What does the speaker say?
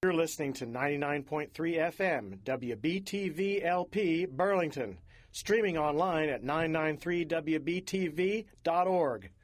You're listening to 99.3 FM, WBTV-LP, Burlington. Streaming online at 993wbtv.org.